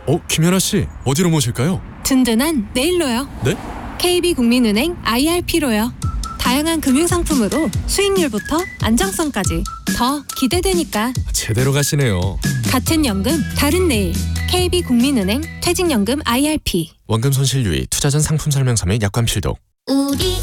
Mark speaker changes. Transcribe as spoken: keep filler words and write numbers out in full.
Speaker 1: 어, 김연아 씨, 어디로 모실까요?
Speaker 2: 든든한 내일로요.
Speaker 1: 네?
Speaker 2: 케이비국민은행 아이알피로요. 다양한 금융상품으로 수익률부터 안정성까지 더 기대되니까.
Speaker 1: 제대로 가시네요.
Speaker 2: 같은 연금 다른 내일. 케이비국민은행 퇴직연금 아이알피.
Speaker 1: 원금 손실 유의, 투자 전 상품 설명서 및 약관 필독.
Speaker 3: 우리